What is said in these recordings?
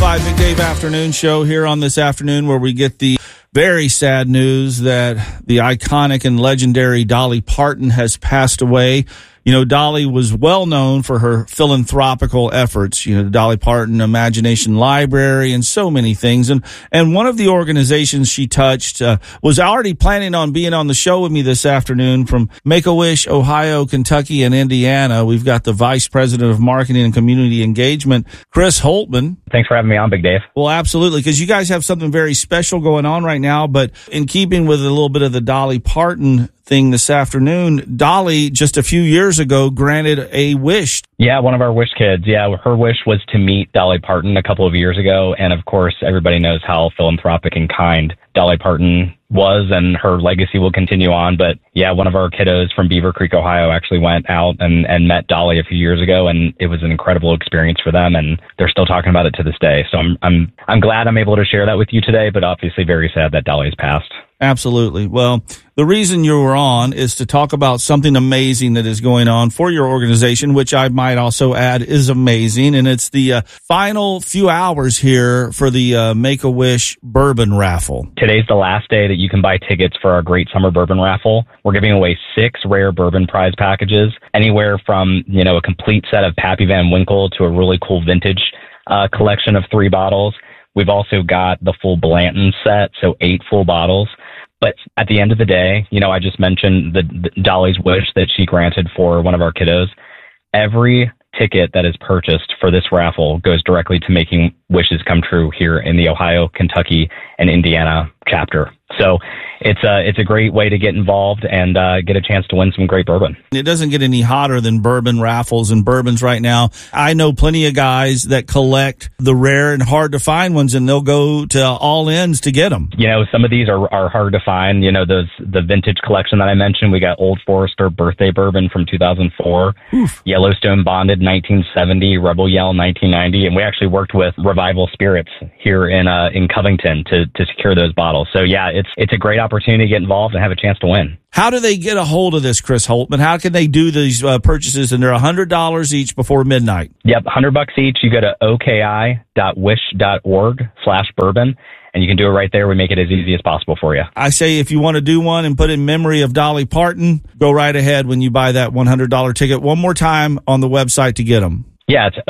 105 Big Dave Afternoon Show here on this afternoon, where we get the very sad news that the iconic and legendary Dolly Parton has passed away. You know, Dolly was well known for her philanthropical efforts, you know, the Dolly Parton Imagination Library and so many things. And one of the organizations she touched was already planning on being on the show with me this afternoon from Make-A-Wish, Ohio, Kentucky, and Indiana. We've got the Vice President of Marketing and Community Engagement, Chris Holtman. Thanks for having me on, Big Dave. Well, absolutely, because you guys have something very special going on right now. But in keeping with a little bit of the Dolly Parton thing this afternoon, Dolly, just a few years ago, granted a wish. Yeah, one of our wish kids. Yeah, her wish was to meet Dolly Parton a couple of years ago. And of course, everybody knows how philanthropic and kind Dolly Parton was, and her legacy will continue on. But yeah, one of our kiddos from Beaver Creek, Ohio, actually went out and met Dolly a few years ago, and it was an incredible experience for them, and they're still talking about it to this day. So I'm glad I'm able to share that with you today, but obviously very sad that Dolly's passed. Absolutely. Well, the reason you were on is to talk about something amazing that is going on for your organization, which I might also add is amazing. And it's the final few hours here for the Make-A-Wish Bourbon Raffle. Today's the last day that you can buy tickets for our great summer bourbon raffle. We're giving away 6 rare bourbon prize packages, anywhere from, you know, a complete set of Pappy Van Winkle to a really cool vintage collection of 3 bottles. We've also got the full Blanton set, so 8 full bottles. But at the end of the day, you know, I just mentioned the Dolly's wish that she granted for one of our kiddos. Every ticket that is purchased for this raffle goes directly to making wishes come true here in the Ohio, Kentucky, and Indiana chapter. So it's a great way to get involved and get a chance to win some great bourbon. It doesn't get any hotter than bourbon raffles and bourbons right now. I know plenty of guys that collect the rare and hard to find ones, and they'll go to all ends to get them. You know, some of these are hard to find. You know, the vintage collection that I mentioned. We got Old Forester Birthday Bourbon from 2004, Oof. Yellowstone Bonded 1970, Rebel Yell 1990, and we actually worked with Revival Spirits here in Covington to secure those bottles. So yeah, it's a great opportunity to get involved and have a chance to win. How do they get a hold of this, Chris Holtman? How can they do these purchases? And they're $100 each before midnight. Yep, $100 each. You go to oki.wish.org/bourbon, and you can do it right there. We make it as easy as possible for you. I say if you want to do one and put in memory of Dolly Parton, go right ahead when you buy that $100 ticket. One more time on the website to get them. Yeah, it's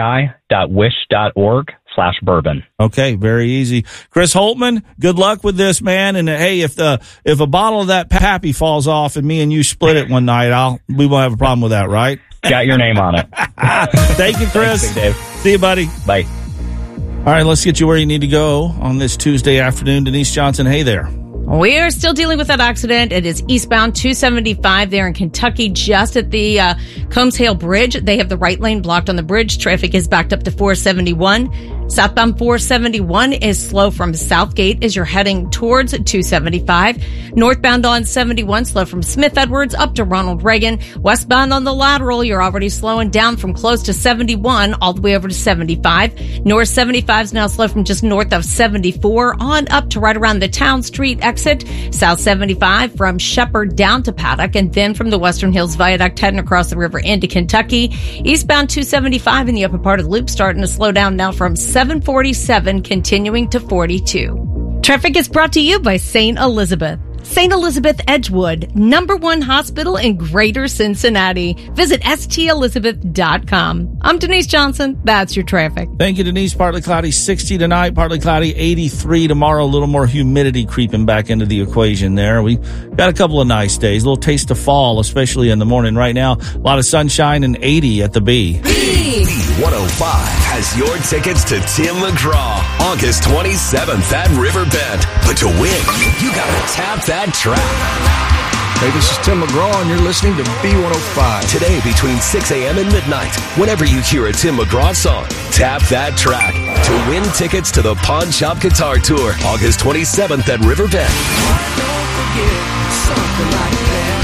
oki.wish.org/bourbon. Okay, very easy. Chris Holtman, good luck with this, man. And hey, if a bottle of that Pappy falls off and me and you split it one night, we won't have a problem with that, right? Got your name on it. Thank you, Chris. Thanks, Dave. See you, buddy. Bye. All right, let's get you where you need to go on this Tuesday afternoon. Denise Johnson, hey there. We are still dealing with that accident. It is eastbound 275 there in Kentucky, just at the Combs Hale Bridge. They have the right lane blocked on the bridge. Traffic is backed up to 471. Southbound 471 is slow from Southgate as you're heading towards 275. Northbound on 71, slow from Smith Edwards up to Ronald Reagan. Westbound on the lateral, you're already slowing down from close to 71 all the way over to 75. North 75 is now slow from just north of 74 on up to right around the Town Street exit. South 75 from Shepherd down to Paddock, and then from the Western Hills Viaduct heading across the river into Kentucky. Eastbound 275 in the upper part of the loop starting to slow down now from 747 continuing to 42. Traffic is brought to you by St. Elizabeth. St. Elizabeth Edgewood, #1 hospital in Greater Cincinnati. Visit stelizabeth.com. I'm Denise Johnson. That's your traffic. Thank you, Denise. Partly cloudy 60 tonight, partly cloudy 83 tomorrow. A little more humidity creeping back into the equation there. We got a couple of nice days, a little taste of fall, especially in the morning right now. A lot of sunshine and 80 at the B. B105 has your tickets to Tim McGraw, August 27th at Riverbend. But to win, you gotta tap that track. Hey, this is Tim McGraw, and you're listening to B105. Today, between 6 a.m. and midnight, whenever you hear a Tim McGraw song, tap that track to win tickets to the Pawn Shop Guitar Tour, August 27th at Riverbend. Don't forget something like that.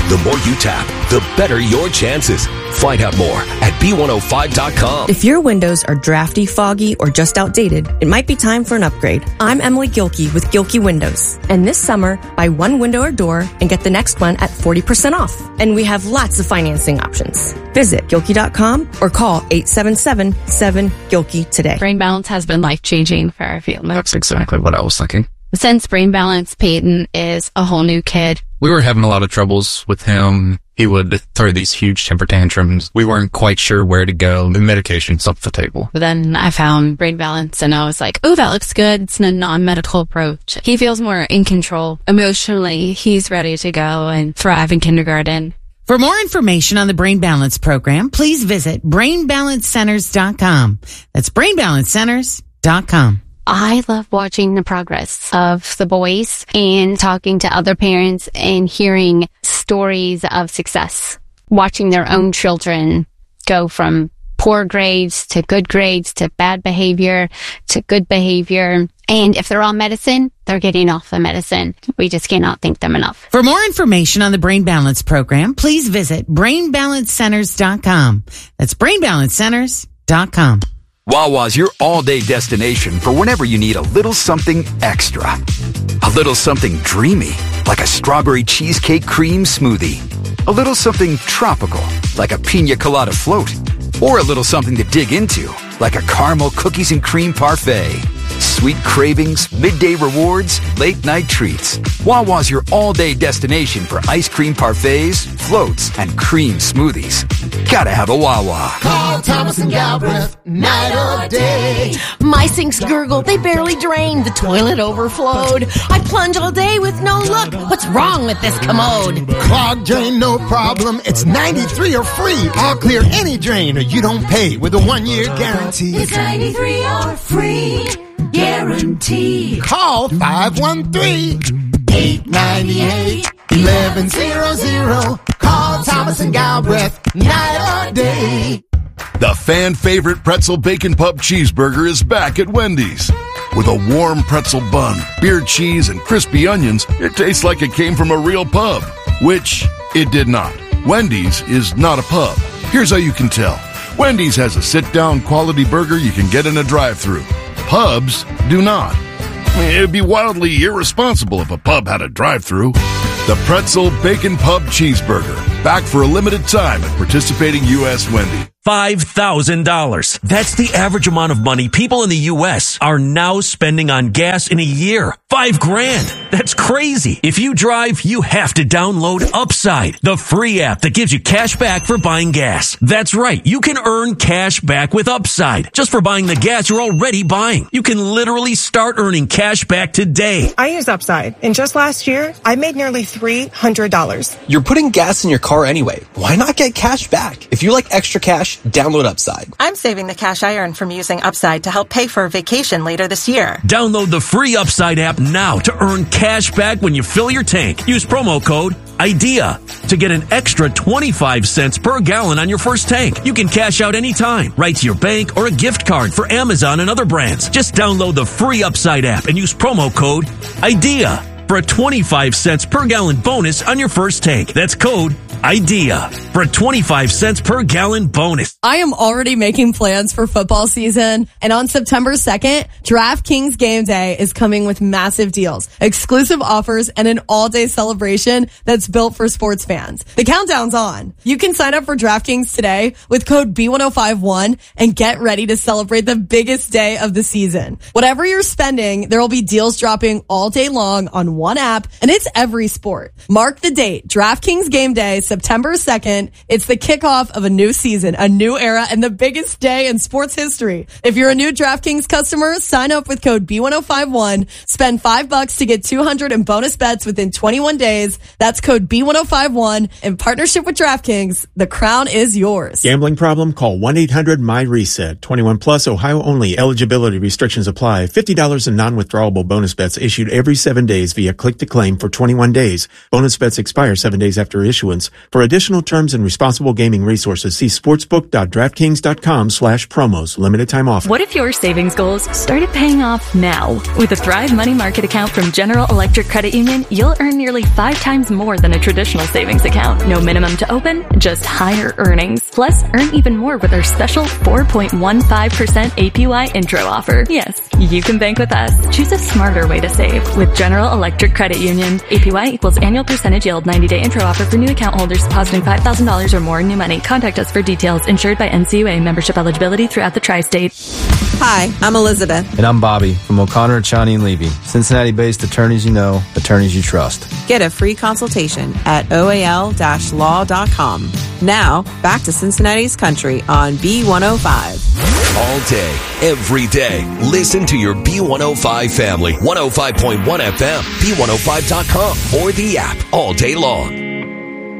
The more you tap, the better your chances. Find out more at B105.com. If your windows are drafty, foggy, or just outdated, it might be time for an upgrade. I'm Emily Gilkey with Gilkey Windows. And this summer, buy one window or door and get the next one at 40% off. And we have lots of financing options. Visit Gilkey.com or call 877-7-GILKEY today. Brain Balance has been life-changing for our family. That's exactly what I was thinking. Since Brain Balance, Peyton is a whole new kid. We were having a lot of troubles with him. He would throw these huge temper tantrums. We weren't quite sure where to go. The medication's off the table. But then I found Brain Balance and I was like, oh, that looks good. It's a non-medical approach. He feels more in control. Emotionally, he's ready to go and thrive in kindergarten. For more information on the Brain Balance program, please visit BrainBalanceCenters.com. That's BrainBalanceCenters.com. I love watching the progress of the boys and talking to other parents and hearing stories of success, watching their own children go from poor grades to bad behavior to good behavior. And if they're on medicine, they're getting off the medicine. We just cannot thank them enough. For more information on the Brain Balance program, please visit BrainBalanceCenters.com. That's BrainBalanceCenters.com. Wawa's your all-day destination for whenever you need a little something extra. A little something dreamy, like a strawberry cheesecake cream smoothie. A little something tropical, like a pina colada float. Or a little something to dig into, like a caramel cookies and cream parfait. Sweet cravings, midday rewards, late-night treats. Wawa's your all-day destination for ice cream parfaits, floats, and cream smoothies. Gotta have a Wawa. Call Thomas and Galbraith, night or day. My sinks gurgle, they barely drain. The toilet overflowed. I plunge all day with no luck. What's wrong with this commode? Clogged drain, no problem. It's 93 or free. I'll clear any drain or you don't pay with a 1-year guarantee. It's 93 or free. Guarantee. Call 513-898-1100. Call Thomas and Galbraith, night or day. The fan favorite pretzel bacon pub cheeseburger is back at Wendy's. With a warm pretzel bun, beer cheese, and crispy onions, it tastes like it came from a real pub, which it did not. Wendy's is not a pub. Here's how you can tell. Wendy's has a sit-down quality burger you can get in a drive-thru. Pubs do not. It'd be wildly irresponsible if a pub had a drive-thru. The Pretzel Bacon Pub Cheeseburger. Back for a limited time at participating U.S. Wendy's. $5,000. That's the average amount of money people in the U.S. are now spending on gas in a year. $5,000. That's crazy. If you drive, you have to download Upside, the free app that gives you cash back for buying gas. That's right. You can earn cash back with Upside just for buying the gas you're already buying. You can literally start earning cash back today. I use Upside, and just last year, I made nearly $300. You're putting gas in your car anyway. Why not get cash back? If you like extra cash, download Upside. I'm saving the cash I earn from using Upside to help pay for a vacation later this year. Download the free Upside app now to earn cash back when you fill your tank. Use promo code IDEA to get an extra 25 cents per gallon on your first tank. You can cash out anytime, right to your bank or a gift card for Amazon and other brands. Just download the free Upside app and use promo code IDEA for a 25 cents per gallon bonus on your first tank. That's code IDEA for a 25 cents per gallon bonus. I am already making plans for football season, and on September 2nd, DraftKings Game Day is coming with massive deals, exclusive offers, and an all-day celebration that's built for sports fans. The countdown's on. You can sign up for DraftKings today with code B1051 and get ready to celebrate the biggest day of the season. Whatever you're spending, there will be deals dropping all day long on one app, and it's every sport. Mark the date, DraftKings Game Day, September 2nd. It's the kickoff of a new season, a new era, and the biggest day in sports history. If you're a new DraftKings customer, sign up with code B1051. Spend $5 to get $200 in bonus bets within 21 days. That's code B1051 in partnership with DraftKings. The crown is yours. Gambling problem? Call 1-800-MY-RESET. 21 plus, Ohio only. Eligibility restrictions apply. $50 in non-withdrawable bonus bets issued every 7 days via click to claim for 21 days. Bonus bets expire 7 days after issuance. For additional terms and responsible gaming resources, see sportsbook.draftkings.com/promos. Limited time offer. What if your savings goals started paying off now? With a Thrive Money Market account from General Electric Credit Union, you'll earn nearly 5 times more than a traditional savings account. No minimum to open, just higher earnings. Plus, earn even more with our special 4.15% APY intro offer. Yes, you can bank with us. Choose a smarter way to save with General Electric Credit Union. APY equals annual percentage yield. 90-day intro offer for new account holders depositing $5,000 or more in new money. Contact us for details. Insured by NCUA. Membership eligibility throughout the tri-state. Hi, I'm Elizabeth. And I'm Bobby from O'Connor, Chani, and Levy. Cincinnati-based attorneys you know, attorneys you trust. Get a free consultation at oal-law.com. Now, back to Cincinnati's Country on B105. All day, every day, listen to your B105 family. 105.1 FM, B105.com, or the app all day long.